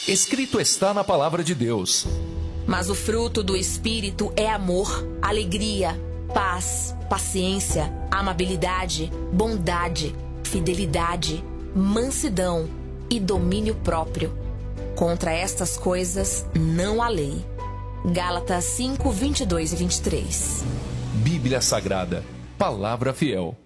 Escrito está na palavra de Deus. Mas o fruto do Espírito é amor, alegria, paz, paciência, amabilidade, bondade, fidelidade, mansidão e domínio próprio. Contra estas coisas não há lei. Gálatas 5, 22 e 23. Bíblia Sagrada, Palavra Fiel.